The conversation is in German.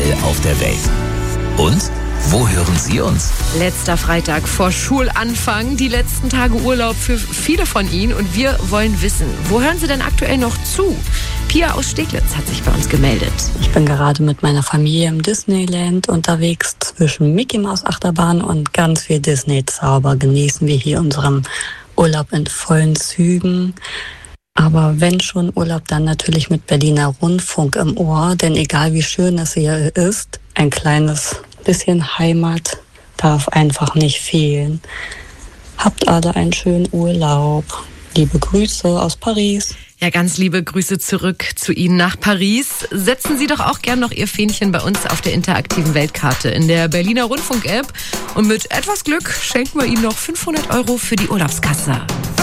überall auf der Welt. Und wo hören Sie uns? Letzter Freitag vor Schulanfang, die letzten Tage Urlaub für viele von Ihnen. Und wir wollen wissen, wo hören Sie denn aktuell noch zu? Pia aus Steglitz hat sich bei uns gemeldet. Ich bin gerade mit meiner Familie im Disneyland unterwegs. Zwischen Mickey Maus Achterbahn und ganz viel Disney-Zauber genießen wir hier unseren Urlaub in vollen Zügen. Aber wenn schon Urlaub, dann natürlich mit Berliner Rundfunk im Ohr. Denn egal wie schön es hier ist, ein kleines bisschen Heimat darf einfach nicht fehlen. Habt alle einen schönen Urlaub. Liebe Grüße aus Paris. Ja, ganz liebe Grüße zurück zu Ihnen nach Paris. Setzen Sie doch auch gern noch Ihr Fähnchen bei uns auf der interaktiven Weltkarte in der Berliner Rundfunk-App. Und mit etwas Glück schenken wir Ihnen noch 500 € für die Urlaubskasse.